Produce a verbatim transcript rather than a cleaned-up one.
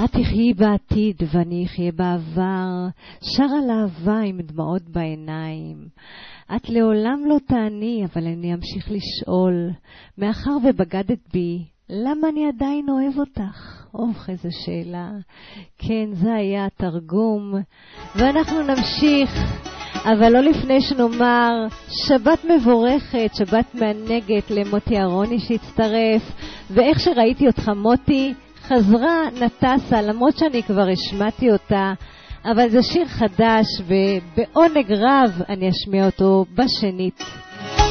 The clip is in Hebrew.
את תחיי בעתיד ואני אחיה בעבר, שר על אהבה עם דמעות בעיניים. את לעולם לא תעני, אבל אני אמשיך לשאול, מאחר ובגדת בי, למה אני עדיין אוהב אותך? אוח, איזו שאלה. כן, זה היה התרגום, ואנחנו נמשיך, אבל לא לפני שנאמר שבת מבורכת, שבת מענגת למוטי אהרוני שהצטרף, ואיך שראיתי אותך מוטי, חזרה נטסה, למרות שאני כבר השמעתי אותה, אבל זה שיר חדש ובעונג רב אני אשמיע אותו בשנית.